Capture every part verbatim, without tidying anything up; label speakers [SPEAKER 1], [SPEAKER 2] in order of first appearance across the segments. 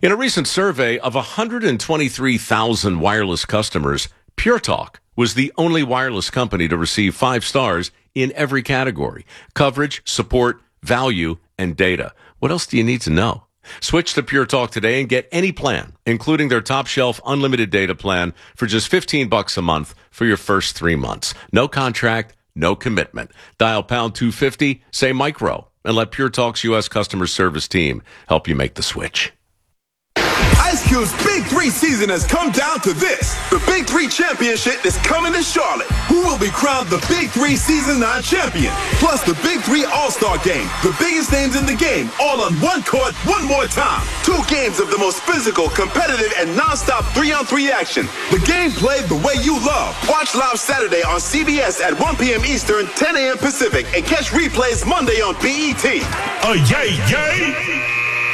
[SPEAKER 1] In a recent survey of one hundred twenty-three thousand wireless customers, Pure Talk was the only wireless company to receive five stars in every category: coverage, support, value, and data. What else do you need to know? Switch to Pure Talk today and get any plan, including their top shelf unlimited data plan for just fifteen bucks a month for your first three months. No contract, no commitment. Dial pound two fifty, say micro, and let Pure Talk's U S customer service team help you make the switch.
[SPEAKER 2] Ice Cube's Big Three season has come down to this. The Big Three Championship is coming to Charlotte. Who will be crowned the Big Three Season nine champion? Plus the Big Three All-Star Game. The biggest names in the game, all on one court, one more time. Two games of the most physical, competitive, and non-stop three-on-three action. The game played the way you love. Watch live Saturday on C B S at one p.m. Eastern, ten a.m. Pacific, and catch replays Monday on B E T.
[SPEAKER 3] Uh, yay, yay!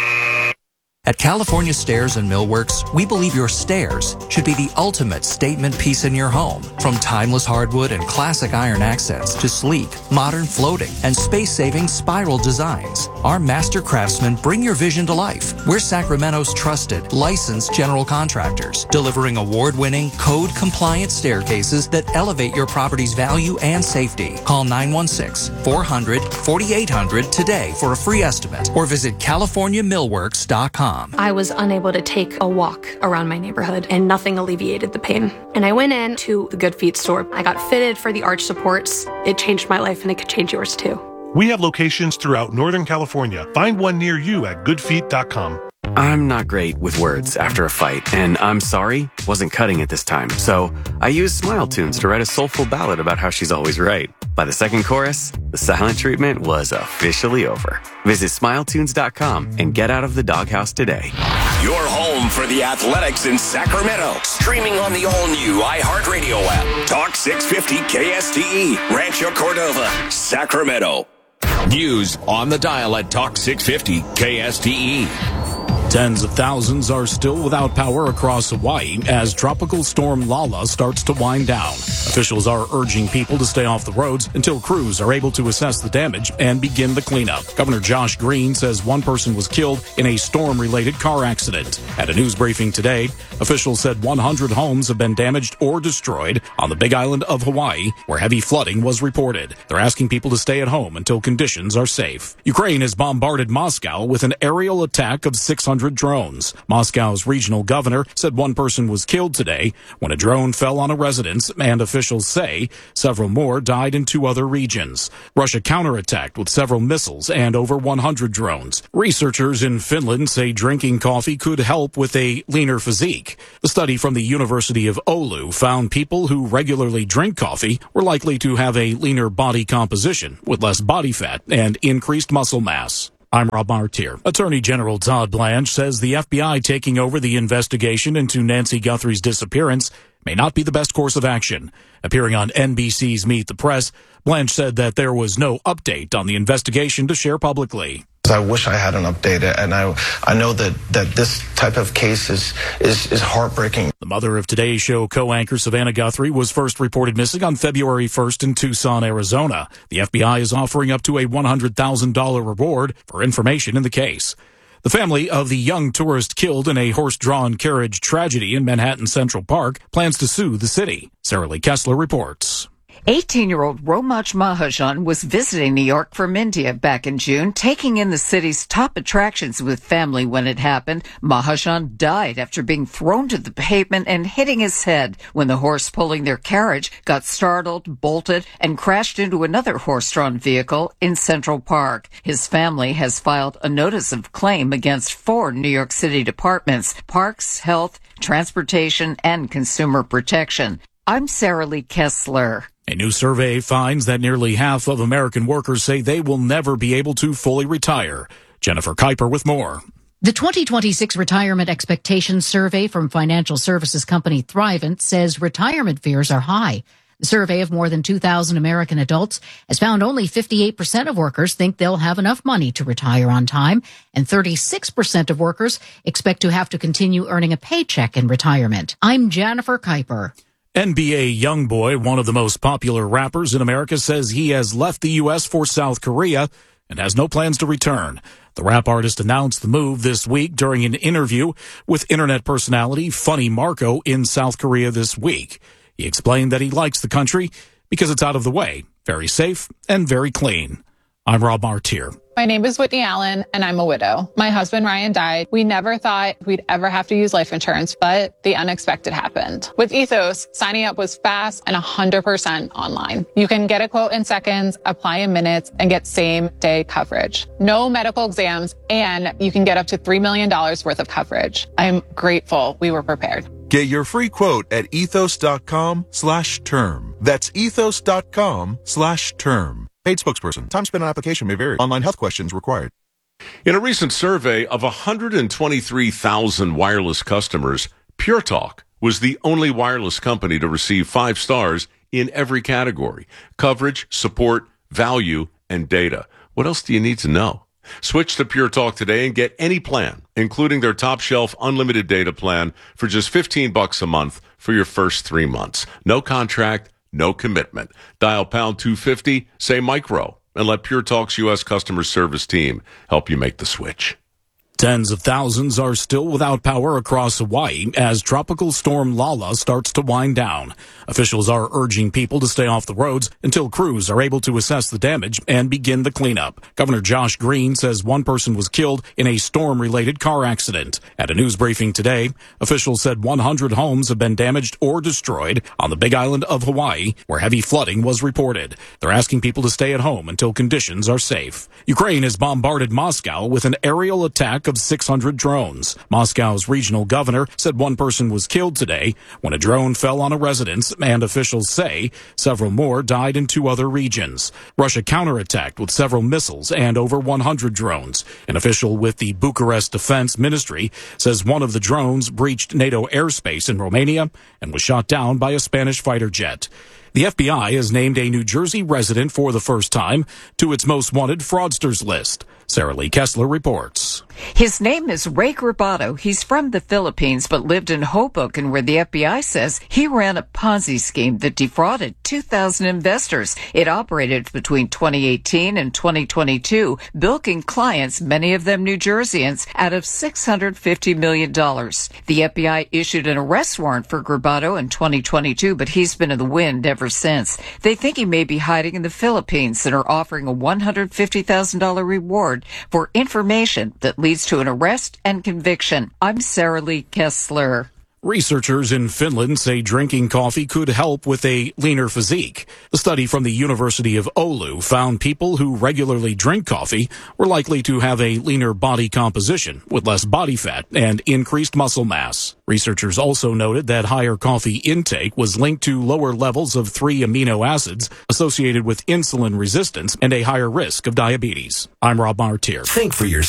[SPEAKER 4] At California Stairs and Millworks, we believe your stairs should be the ultimate statement piece in your home. From timeless hardwood and classic iron accents to sleek, modern floating, and space-saving spiral designs, our master craftsmen bring your vision to life. We're Sacramento's trusted, licensed general contractors, delivering award-winning, code-compliant staircases that elevate your property's value and safety. Call nine one six, four hundred, forty-eight hundred today for a free estimate, or visit california millworks dot com.
[SPEAKER 5] I was unable to take a walk around my neighborhood, and nothing alleviated the pain. And I went in to the Good Feet store. I got fitted for the arch supports. It changed my life, and it could change yours too.
[SPEAKER 3] We have locations throughout Northern California. Find one near you at good feet dot com.
[SPEAKER 6] I'm not great with words after a fight, and I'm sorry wasn't cutting it this time. So I used Smile Tunes to write a soulful ballad about how she's always right. By the second chorus, the silent treatment was officially over. Visit smile tunes dot com and get out of the doghouse today.
[SPEAKER 7] Your home for the Athletics in Sacramento. Streaming on the all-new iHeartRadio app. Talk six fifty K S T E, Rancho Cordova, Sacramento. News on the dial at Talk six fifty K S T E.
[SPEAKER 8] Tens of thousands are still without power across Hawaii as Tropical Storm Lala starts to wind down. Officials are urging people to stay off the roads until crews are able to assess the damage and begin the cleanup. Governor Josh Green says one person was killed in a storm-related car accident. At a news briefing today, officials said one hundred homes have been damaged or destroyed on the Big Island of Hawaii, where heavy flooding was reported. They're asking people to stay at home until conditions are safe. Ukraine has bombarded Moscow with an aerial attack of six hundred drones. Moscow's regional governor said one person was killed today when a drone fell on a residence, and officials say several more died in two other regions. Russia counterattacked with several missiles and over one hundred drones. Researchers in Finland say drinking coffee could help with a leaner physique. The study from the University of Oulu found people who regularly drink coffee were likely to have a leaner body composition with less body fat and increased muscle mass. I'm Rob Martier. Attorney General Todd Blanche says the F B I taking over the investigation into Nancy Guthrie's disappearance may not be the best course of action. Appearing on N B C's Meet the Press, Blanche said that there was no update on the investigation to share publicly.
[SPEAKER 9] I wish I had an update, and I I know that, that this type of case is, is, is heartbreaking.
[SPEAKER 8] The mother of Today's Show co-anchor Savannah Guthrie was first reported missing on February first in Tucson, Arizona. The F B I is offering up to a one hundred thousand dollars reward for information in the case. The family of the young tourist killed in a horse-drawn carriage tragedy in Manhattan Central Park plans to sue the city. Sarah Lee Kessler reports.
[SPEAKER 10] eighteen-year-old Romach Mahajan was visiting New York from India back in June, taking in the city's top attractions with family when it happened. Mahajan died after being thrown to the pavement and hitting his head when the horse pulling their carriage got startled, bolted, and crashed into another horse-drawn vehicle in Central Park. His family has filed a notice of claim against four New York City departments: Parks, Health, Transportation, and Consumer Protection. I'm Sarah Lee Kessler.
[SPEAKER 8] A new survey finds that nearly half of American workers say they will never be able to fully retire. Jennifer Kuiper with more.
[SPEAKER 11] The twenty twenty-six Retirement Expectations Survey from financial services company Thrivent says retirement fears are high. The survey of more than two thousand American adults has found only fifty-eight percent of workers think they'll have enough money to retire on time, and thirty-six percent of workers expect to have to continue earning a paycheck in retirement. I'm Jennifer Kuiper.
[SPEAKER 8] N B A YoungBoy, one of the most popular rappers in America, says he has left the U S for South Korea and has no plans to return. The rap artist announced the move this week during an interview with internet personality Funny Marco in South Korea this week. He explained that he likes the country because it's out of the way, very safe, and very clean. I'm Rob Martier.
[SPEAKER 12] My name is Whitney Allen, and I'm a widow. My husband, Ryan, died. We never thought we'd ever have to use life insurance, but the unexpected happened. With Ethos, signing up was fast and one hundred percent online. You can get a quote in seconds, apply in minutes, and get same-day coverage. No medical exams, and you can get up to three million dollars worth of coverage. I'm grateful we were prepared.
[SPEAKER 13] Get your free quote at ethos.com slash term. That's ethos.com slash term. Paid spokesperson. Time spent on application may vary. Online health questions required.
[SPEAKER 1] In a recent survey of one hundred twenty-three thousand wireless customers, Pure Talk was the only wireless company to receive five stars in every category: coverage, support, value, and data. What else do you need to know? Switch to Pure Talk today and get any plan, including their top shelf unlimited data plan, for just fifteen bucks a month for your first three months. No contract, no commitment. Dial pound two fifty, say micro, and let Pure Talk's U S customer service team help you make the switch.
[SPEAKER 8] Tens of thousands are still without power across Hawaii as Tropical Storm Lala starts to wind down. Officials are urging people to stay off the roads until crews are able to assess the damage and begin the cleanup. Governor Josh Green says one person was killed in a storm-related car accident. At a news briefing today, officials said one hundred homes have been damaged or destroyed on the Big Island of Hawaii, where heavy flooding was reported. They're asking people to stay at home until conditions are safe. Ukraine has bombarded Moscow with an aerial attack of six hundred drones. Moscow's regional governor said one person was killed today when a drone fell on a residence, and officials say several more died in two other regions. Russia counterattacked with several missiles and over one hundred drones. An official with the Bucharest Defense Ministry says one of the drones breached NATO airspace in Romania and was shot down by a Spanish fighter jet. The F B I has named a New Jersey resident for the first time to its most wanted fraudsters list. Sarah Lee Kessler reports.
[SPEAKER 10] His name is Ray Grabato. He's from the Philippines but lived in Hoboken, where the F B I says he ran a Ponzi scheme that defrauded two thousand investors. It operated between twenty eighteen and twenty twenty-two, bilking clients, many of them New Jerseyans, out of six hundred fifty million dollars. The F B I issued an arrest warrant for Grabato in twenty twenty-two, but he's been in the wind ever since. They think he may be hiding in the Philippines and are offering a one hundred fifty thousand dollars reward for information that leads to an arrest and conviction. I'm Sarah Lee Kessler.
[SPEAKER 8] Researchers in Finland say drinking coffee could help with a leaner physique. The study from the University of Oulu found people who regularly drink coffee were likely to have a leaner body composition with less body fat and increased muscle mass. Researchers also noted that higher coffee intake was linked to lower levels of three amino acids associated with insulin resistance and a higher risk of diabetes. I'm Rob Martier.
[SPEAKER 7] Think for yourself.